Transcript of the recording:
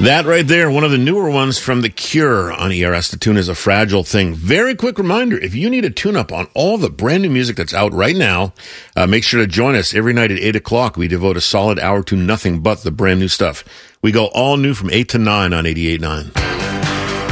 That right there, one of the newer ones from The Cure on ERS. The tune is A Fragile Thing. Very quick reminder, if you need a tune-up on all the brand new music that's out right now, make sure to join us every night at 8 o'clock. We devote a solid hour to nothing but the brand new stuff. We go all new from 8 to 9 on 88.9.